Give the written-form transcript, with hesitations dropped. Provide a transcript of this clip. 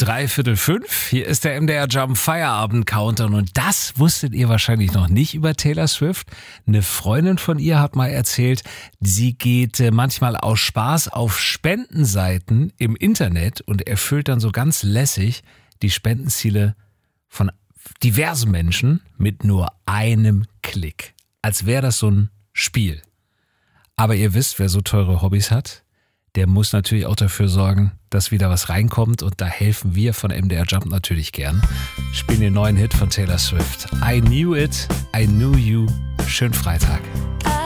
4:45. Hier ist der MDR Jump Feierabend Countdown und das wusstet ihr wahrscheinlich noch nicht über Taylor Swift. Eine Freundin von ihr hat mal erzählt, sie geht manchmal aus Spaß auf Spendenseiten im Internet und erfüllt dann so ganz lässig die Spendenziele von diversen Menschen mit nur einem Klick. Als wäre das so ein Spiel. Aber ihr wisst, wer so teure Hobbys hat, der muss natürlich auch dafür sorgen, dass wieder was reinkommt und da helfen wir von MDR Jump natürlich gern. Spielen den neuen Hit von Taylor Swift. I Knew It, I Knew You. Schönen Freitag.